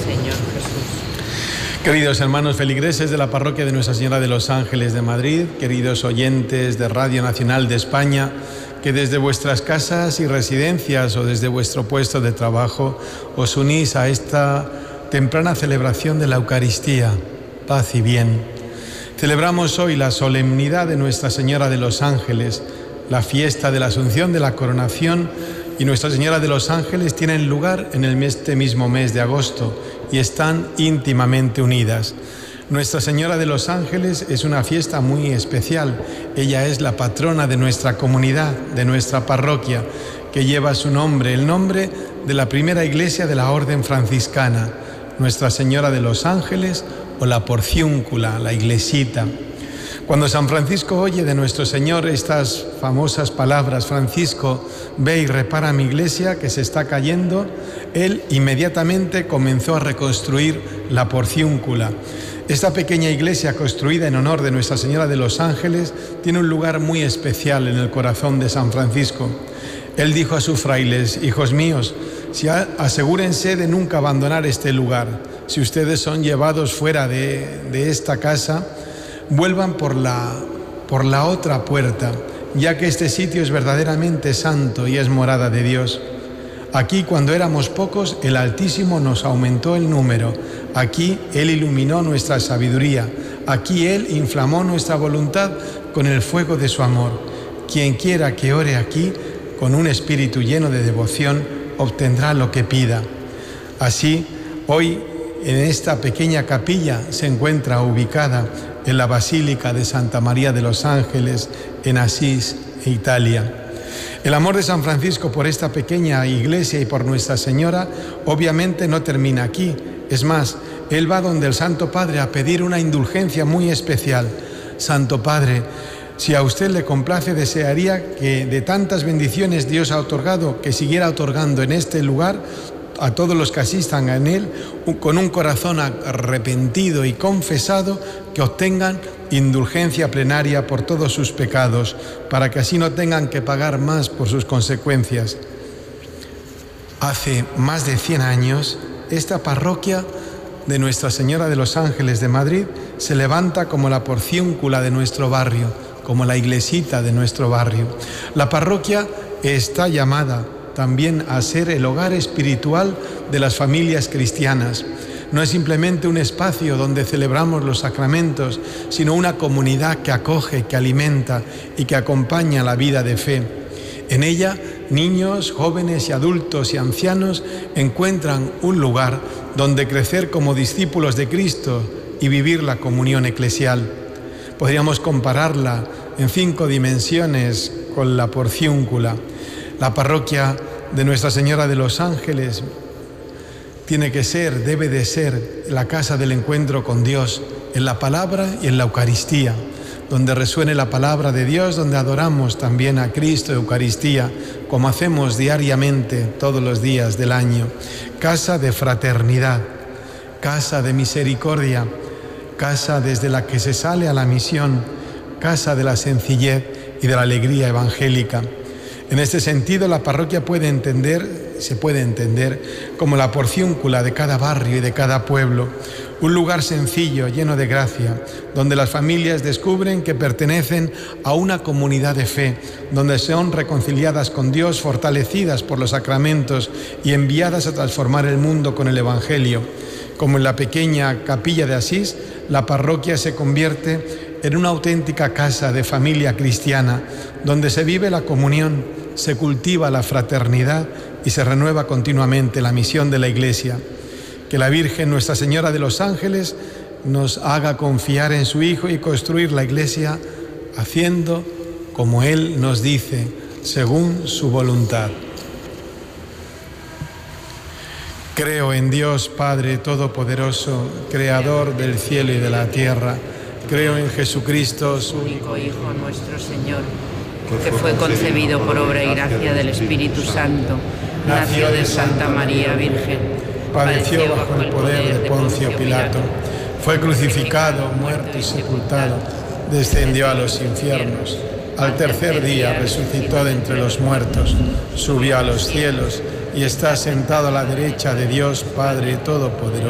Señor Jesús. Queridos hermanos feligreses de la parroquia de Nuestra Señora de los Ángeles de Madrid, queridos oyentes de Radio Nacional de España, que desde vuestras casas y residencias o desde vuestro puesto de trabajo os unís a esta temprana celebración de la Eucaristía, paz y bien. Celebramos hoy la solemnidad de Nuestra Señora de los Ángeles, la fiesta de la Asunción de la Coronación, y Nuestra Señora de los Ángeles tienen lugar en este mismo mes de agosto y están íntimamente unidas. Nuestra Señora de los Ángeles es una fiesta muy especial. Ella es la patrona de nuestra comunidad, de nuestra parroquia, que lleva su nombre, el nombre de la primera iglesia de la Orden Franciscana, Nuestra Señora de los Ángeles o la Porciúncula, la iglesita. Cuando San Francisco oye de nuestro Señor estas famosas palabras, Francisco, ve y repara mi iglesia que se está cayendo, él inmediatamente comenzó a reconstruir la Porciúncula. Esta pequeña iglesia construida en honor de Nuestra Señora de los Ángeles tiene un lugar muy especial en el corazón de San Francisco. Él dijo a sus frailes: hijos míos, asegúrense de nunca abandonar este lugar. Si ustedes son llevados fuera de esta casa, vuelvan por la otra puerta, ya que este sitio es verdaderamente santo y es morada de Dios. Aquí, cuando éramos pocos, el Altísimo nos aumentó el número. Aquí Él iluminó nuestra sabiduría. Aquí Él inflamó nuestra voluntad con el fuego de su amor. Quien quiera que ore aquí, con un espíritu lleno de devoción, obtendrá lo que pida. Así, hoy, en esta pequeña capilla se encuentra ubicada en la Basílica de Santa María de los Ángeles, en Asís, Italia. El amor de San Francisco por esta pequeña iglesia y por Nuestra Señora obviamente no termina aquí. Es más, él va donde el Santo Padre a pedir una indulgencia muy especial. Santo Padre, si a usted le complace, desearía que de tantas bendiciones Dios ha otorgado, que siguiera otorgando en este lugar a todos los que asistan en él, con un corazón arrepentido y confesado, que obtengan indulgencia plenaria por todos sus pecados, para que así no tengan que pagar más por sus consecuencias. Hace más de 100 años, esta parroquia de Nuestra Señora de los Ángeles de Madrid se levanta como la porciúncula de nuestro barrio, como la iglesita de nuestro barrio. La parroquia está llamada también a ser el hogar espiritual de las familias cristianas. No es simplemente un espacio donde celebramos los sacramentos, sino una comunidad que acoge, que alimenta y que acompaña la vida de fe. En ella, niños, jóvenes y adultos y ancianos encuentran un lugar donde crecer como discípulos de Cristo y vivir la comunión eclesial. Podríamos compararla en 5 dimensiones con la Porciúncula. La parroquia de Nuestra Señora de los Ángeles debe de ser la casa del encuentro con Dios, en la palabra y en la Eucaristía, donde resuene la palabra de Dios, donde adoramos también a Cristo, Eucaristía, como hacemos diariamente todos los días del año. Casa de fraternidad, casa de misericordia, casa desde la que se sale a la misión, casa de la sencillez y de la alegría evangélica. En este sentido, la parroquia se puede entender como la porciúncula de cada barrio y de cada pueblo, un lugar sencillo, lleno de gracia, donde las familias descubren que pertenecen a una comunidad de fe, donde son reconciliadas con Dios, fortalecidas por los sacramentos y enviadas a transformar el mundo con el Evangelio. Como en la pequeña capilla de Asís, la parroquia se convierte en una auténtica casa de familia cristiana, donde se vive la comunión, se cultiva la fraternidad y se renueva continuamente la misión de la Iglesia. Que la Virgen, Nuestra Señora de los Ángeles, nos haga confiar en su Hijo y construir la Iglesia haciendo como Él nos dice, según su voluntad. Creo en Dios Padre Todopoderoso, Creador del cielo y de la tierra. Creo en Jesucristo, su único Hijo, nuestro Señor, que fue concebido por obra y gracia del Espíritu Santo, nació de Santa María Virgen, padeció bajo el poder de Poncio Pilato, fue crucificado, muerto y sepultado, descendió a los infiernos, al tercer día resucitó de entre los muertos, subió a los cielos y está sentado a la derecha de Dios Padre Todopoderoso.